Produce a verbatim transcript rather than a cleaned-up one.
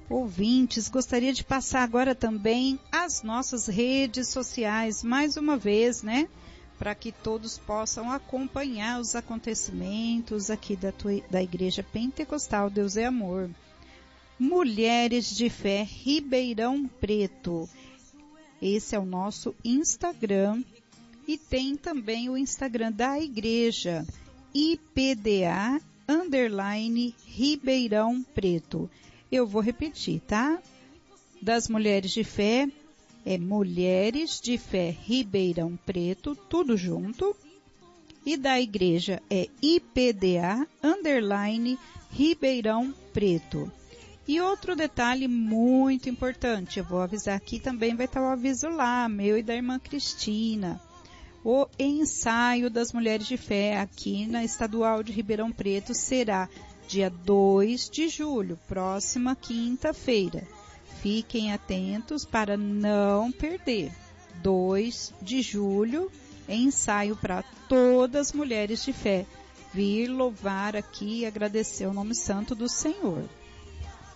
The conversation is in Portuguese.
ouvintes, gostaria de passar agora também as nossas redes sociais, mais uma vez, né? Para que todos possam acompanhar os acontecimentos aqui da, tua, da Igreja Pentecostal Deus é Amor. Mulheres de Fé Ribeirão Preto. Esse é o nosso Instagram. E tem também o Instagram da igreja, I P D A underline Ribeirão Preto. Eu vou repetir, tá? Das Mulheres de Fé, é Mulheres de Fé Ribeirão Preto, tudo junto. E da igreja é I P D A underline Ribeirão Preto. E outro detalhe muito importante, eu vou avisar aqui, também vai estar o aviso lá, meu e da irmã Cristina. O ensaio das Mulheres de Fé aqui na Estadual de Ribeirão Preto será dia dois de julho, próxima quinta-feira. Fiquem atentos para não perder. dois de julho, ensaio para todas as mulheres de fé. Vir louvar aqui e agradecer o nome santo do Senhor.